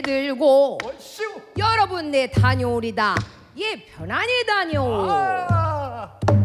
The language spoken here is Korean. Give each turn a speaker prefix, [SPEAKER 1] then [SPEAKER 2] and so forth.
[SPEAKER 1] 들고
[SPEAKER 2] 얼씨구.
[SPEAKER 1] 여러분 내 다녀오리다. 예 편안히 다녀오.
[SPEAKER 2] 아.